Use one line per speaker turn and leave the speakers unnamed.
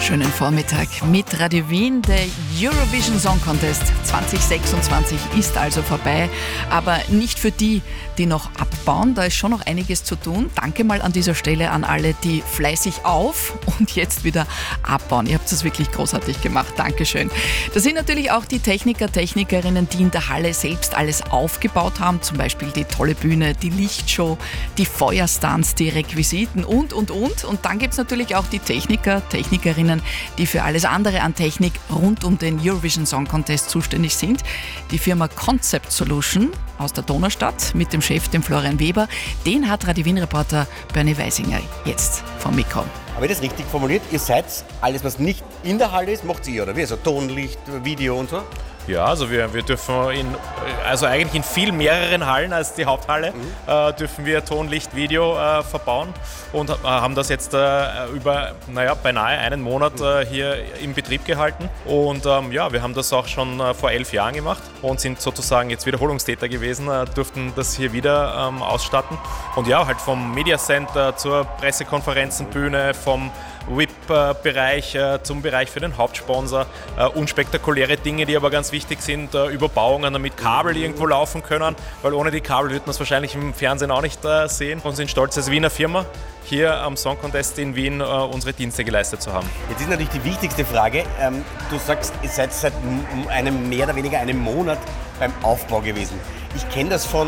Schönen Vormittag mit Radio Wien. Der Eurovision Song Contest 2026 ist also vorbei, aber nicht für die, die noch abbauen. Da ist schon noch einiges zu tun. Danke mal an dieser Stelle an alle, die fleißig auf und jetzt wieder abbauen. Ihr habt es wirklich großartig gemacht. Dankeschön. Da sind natürlich auch die Techniker, Technikerinnen, die in der Halle selbst alles aufgebaut haben. Zum Beispiel die tolle Bühne, die Lichtshow, die Feuerstunts, die Requisiten und. Und dann gibt es natürlich auch die Techniker, Technikerinnen, die für alles andere an Technik rund um den Eurovision Song Contest zuständig sind. Die Firma Concept Solution aus der Donaustadt mit dem Chef, dem Florian Weber. Den hat Radio Wien-Reporter Bernie Weisinger jetzt vom Mikro.
Habe ich das richtig formuliert? Ihr seid alles, was nicht in der Halle ist, macht ihr, oder wie? Also Tonlicht, Video und so?
Ja, also wir dürfen eigentlich in viel mehreren Hallen als die Haupthalle dürfen wir Ton, Licht, Video verbauen und haben das jetzt über beinahe einen Monat hier in Betrieb gehalten. Und wir haben das auch schon vor 11 Jahren gemacht und sind sozusagen jetzt Wiederholungstäter gewesen, durften das hier wieder ausstatten. Und ja, halt vom Media Center zur Pressekonferenzenbühne, vom VIP-Bereich zum Bereich für den Hauptsponsor. Unspektakuläre Dinge, die aber ganz wichtig sind, Überbauungen, damit Kabel irgendwo laufen können, weil ohne die Kabel würden wir es wahrscheinlich im Fernsehen auch nicht sehen. Und sind stolz als Wiener Firma, hier am Song Contest in Wien unsere Dienste geleistet zu haben.
Jetzt ist natürlich die wichtigste Frage. Du sagst, ihr seid seit mehr oder weniger einem Monat beim Aufbau gewesen. Ich kenne das von